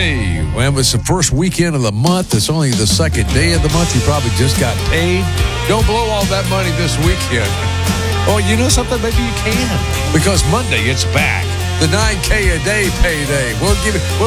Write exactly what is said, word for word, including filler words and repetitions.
Monday. Well, it's the first weekend of the month. It's only the second day of the month. You probably just got paid. Don't blow all that money this weekend. Oh, you know something? Maybe you can. Because Monday, it's back. The nine K a day payday. We'll give it. We'll